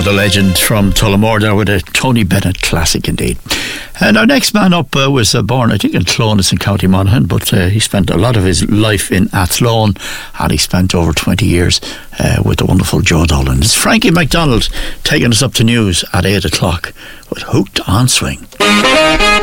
the legend from Tullamore there with a Tony Bennett classic indeed. And our next man up was born, I think, in Clones in County Monaghan, but he spent a lot of his life in Athlone, and he spent over 20 years with the wonderful Joe Dolan. It's Frankie MacDonald taking us up to news at 8 o'clock with Hooked on Swing.